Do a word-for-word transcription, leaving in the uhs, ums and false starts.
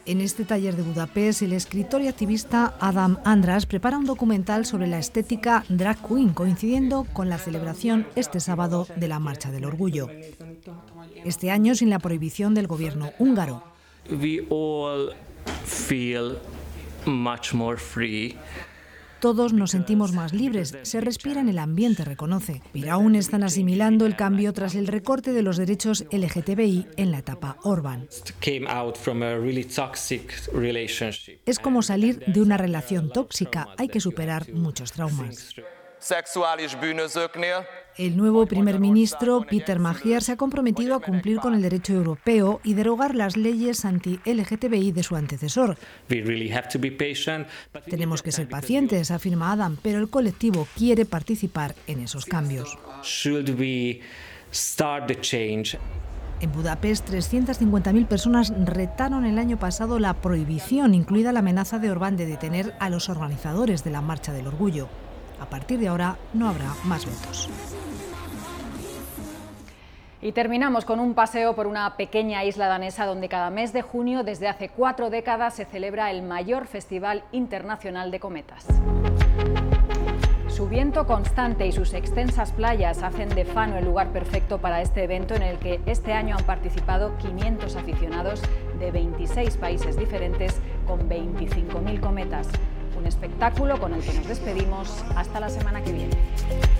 En este taller de Budapest, el escritor y activista Adam András prepara un documental sobre la estética drag queen, coincidiendo con la celebración este sábado de la Marcha del Orgullo. Este año sin la prohibición del gobierno húngaro. We all feel much more free. Todos nos sentimos más libres, se respira en el ambiente, reconoce. Pero aún están asimilando el cambio tras el recorte de los derechos L G T B I en la etapa Orbán. Es como salir de una relación tóxica, hay que superar muchos traumas. El nuevo primer ministro, Peter Magyar, se ha comprometido a cumplir con el derecho europeo y derogar las leyes anti-L G T B I de su antecesor. Tenemos que ser pacientes, afirma Adam, pero el colectivo quiere participar en esos cambios. En Budapest, trescientas cincuenta mil personas retaron el año pasado la prohibición, incluida la amenaza de Orbán de detener a los organizadores de la Marcha del Orgullo. A partir de ahora no habrá más votos. Y terminamos con un paseo por una pequeña isla danesa donde cada mes de junio, desde hace cuatro décadas, se celebra el mayor festival internacional de cometas. Su viento constante y sus extensas playas hacen de Fano el lugar perfecto para este evento, en el que este año han participado quinientos aficionados de veintiséis países diferentes con veinticinco mil cometas. Un espectáculo con el que nos despedimos hasta la semana que viene.